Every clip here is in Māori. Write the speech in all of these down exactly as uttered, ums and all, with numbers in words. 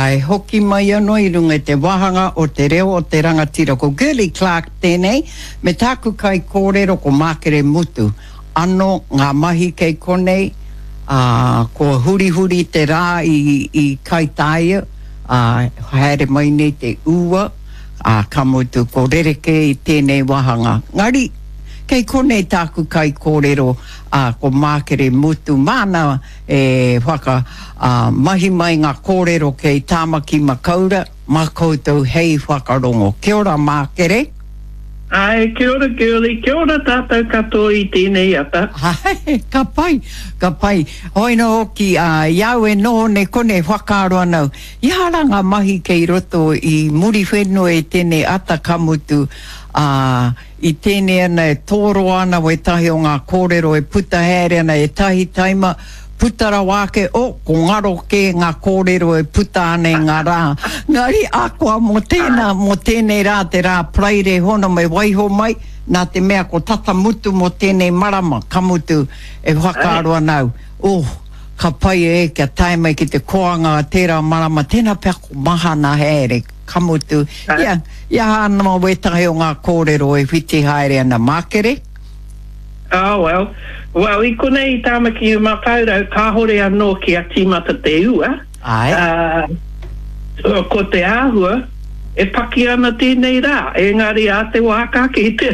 Ai, hoki mai anō I runga te wahanga o te reo o te rangatira. Ko Girly Clark tēnei, me tāku kai kōrero ko Mākere Mutu. Ano ngā mahi kei konei, uh, ko huri huri te rā I, I kai tāia, uh, haere mai nei te ua, uh, ka mutu ko rereke I tēnei wahanga. Ngari, kei konei tāku kai kōrero uh, ko Mākere Mutu. Mana e whaka uh, mahi mai ngā kōrero kei Tāmaki Makaura, mā koutou hei whakarongo. Kia ora Mākere. Ai, kia ora Girly, kia ora tātou katoa I tēnei ata. Ai, ka pai, ka pai. Hoina hoki, uh, iau e no ne kone whakaro anau. Iharanga mahi kei roto I muri whenua e tēnei ata kamutu. Uh, I tēnei ana e tōro ana o e tahi o ngā kōrero e puta here ana e tahi taima putara wāke o ko ngaro ke ngā kōrero e puta ane ngā rā. Ngari akoa mo tēnā, mo tēnei rā te rā praire hono mai waiho mai, nā te mea ko tata mutu mo tēnei marama kamutu e whakaaro anau. Oh, ka pai e kia taimai ki te koanga a tērā marama, tēnā pia ko mahana here kamutu. Ia, ia hana ma wetahi o ngā kōrero e whiti haere ana Mākere. Oh, well. Well, I konei Tāmaki Makaura, ka hore anō ki a tīmata te ua. Ai. Uh, ko te āhua, e paki ana tēnei rā. Engari a te wāka ki te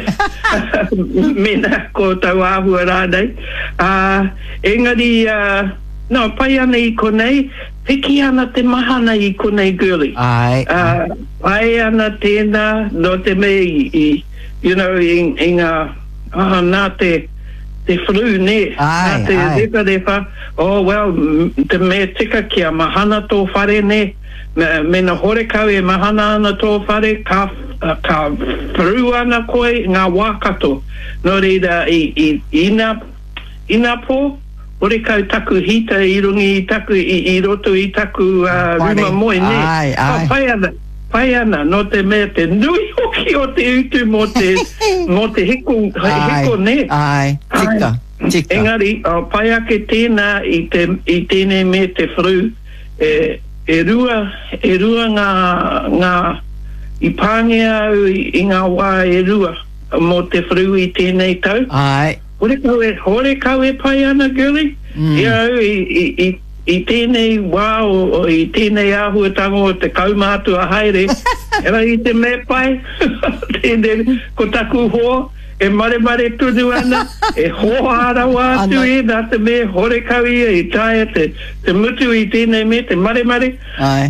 mena ko tau āhua rā nei. Uh, engari, uh, no, pai ana I konei, piki ana te mahana I konei Girly. Ai. Uh, pai ana tēnā, no te me I, I you know, I, I ngā, uh, nā te te flu ne, ai, nā te ai. repa repa, oh well, te me tika kia mahana tō whare ne, me, me na hore kau e mahana ana tō whare, ka, uh, ka fru ana koe ngā wākato. Nō reira, I, I, ina, ina pō, hore kau taku hita I rungi I taku, I, I roto I taku uh, ruma moe ne. Ai, ai. Oh, pai ana, pai ana, no te mea te nui hoki o te utu mo te, mo te hiko, hiko ne. Ai, tika, tika. Engari, o pai ake tēnā I, te, I tēnei me te whru, e, e rua, e rua ngā, ngā, I pāngia au I, I ngā wā e rua mo te whru I tēnei tau. Ai. Hore kau e, hore kau e pai ana, Girly? Mm. Ia au, I, I, I, I tēnei wā o, o I tēnei āhuatango o te kaumātua haere, era I te me pai, tēnei ko taku hoa, e mare mare tunu ana, e hoa ara wā tu e, nā te me hore kau ia, I taia te, te mutu I tēnei me, te mare mare. Ai.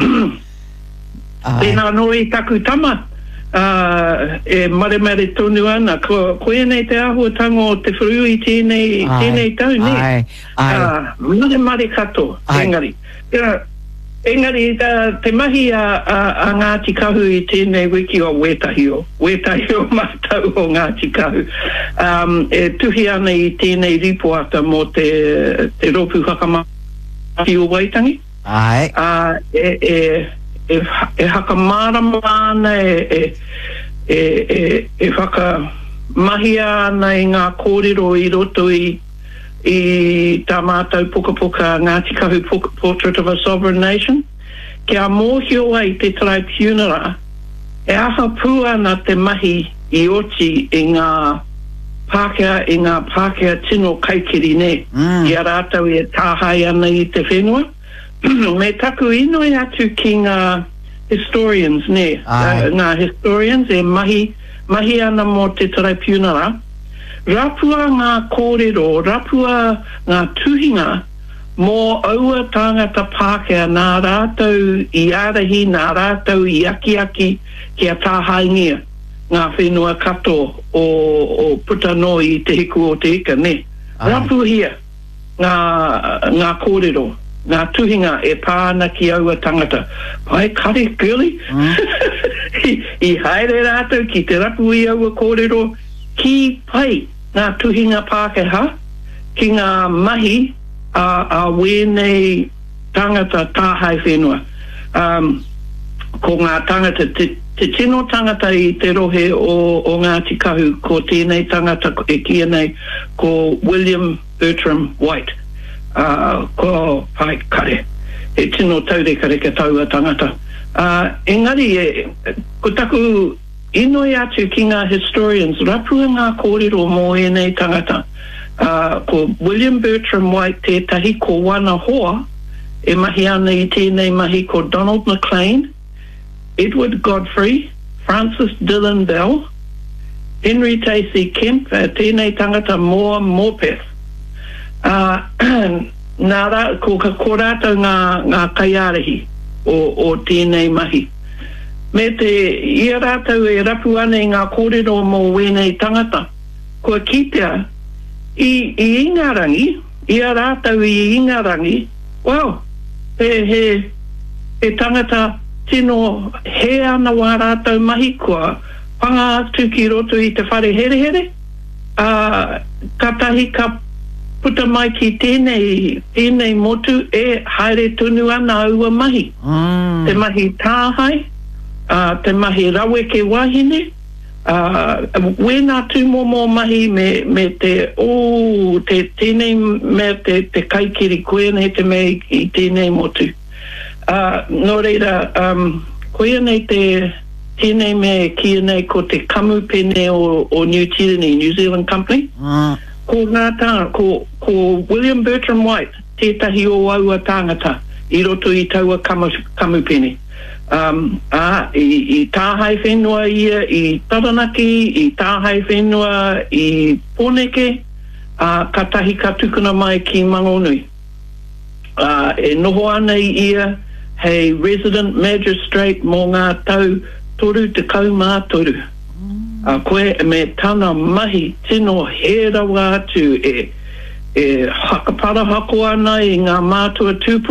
Ai. Tēnā no I taku tama. Uh, e mare mare tonu ana ko koe nei te āhuatango o te whuru I tēnei tēnei tau ne ai, ai. Uh, mare mare kato engari yeah, engari ta, te mahi a, a, a Ngāti Kahu I tēnei wiki o wetahi o wetahi o mātau o Ngāti Kahu um, e tuhi ana I tēnei ripoata mo te, te ropu whakamaki o Waitangi ai uh, e, e E, e haka marama ana e, e, e, e, e whaka mahi ana I ngā kōrero I roto I, I tā mātou puka puka Ngāti Kahu Portrait of a Sovereign Nation. Kia mōhio ai te tribunera e aha pū ana te mahi I oti I ngā Pākehā, I ngā Pākehā tino kaikiri ne. Mm. I a rātau e tāhai ana I te whenua. Me taku inoi atu ki ngā historians ne, uh, ngā historians e mahi, mahi ana mo te tribunera, rapua ngā kōrero, rapua ngā tuhinga mō aua tāngata Pākehā nā rātau I arahi, nā rātau I aki aki kia tāhaingia ngā whenua kato o, o putano I te hiku o te ika ne. Rapua hia ngā, ngā kōrero. Ngā tuhinga e pāna ki aua tangata. Pai kare, Girly? Mm. I, I haere rātou ki te rapu I aua kōrero ki pai ngā tuhinga Pākehā ki ngā mahi a, a wēnei tangata tāhai whenua. Um, ko ngā tangata, te, te tino tangata I te rohe o, o Ngāti Kahu ko tēnei tangata e kia nei ko William Bertram White. Uh, ko pai kare he tino taureka reka taua tangata. Uh, engari, e, ko taku inoi atu ki ngā historians, rapua ngā kōrero mō enei tangata. Uh, ko William Bertram White tētahi ko wana hoa, e mahi ana i tēnei mahi ko Donald McLean, Edward Godfrey, Francis Dillon Bell, Henry Tacey Kemp, uh, tēnei tangata Moa Morpeth. Uh, nā rā, ko ka korata ngā, ngā kaiarehi o, o tēnei mahi. Me te ia rātau e rapu ane ngā kōrero mō wēnei tangata, kua kitea i, i ingarangi, ia rātau i ingarangi, wow, he, he, he tangata tino he ana wā rātau mahi kua panga atu ki roto i te whare here here, uh, ka tahi ka puta mai ki tēnei, tēnei motu e haere tunu ana aua mahi. Mm. Te mahi tāhai, uh, te mahi rawe ke wahine, uh, wēnā tū mō mahi me, me te, o, te tēnei me te, te kaikiri koe nei te mei i tēnei motu. Uh, nō reira, um, koe nei te tēnei me kia nei ko te kamupene o, o New Tyranny, New Zealand Company. Mm. Ko ngā tā, ko, ko William Bertram White, tētahi o aua tāngata, i roto i taua kamu, kamupene. Um, a, i, i tāhai whenua ia, i Taranaki, i tāhai whenua i Pōneke, a, ka tahi ka tukuna mai ki Mangonui. Uh, e noho ana i ia, hei resident magistrate mō ngā tau toru te kaumā toru. Uh, koe me tana mahi tino he rawa atu e, e hakapara hako ana i ngā mātua tūpu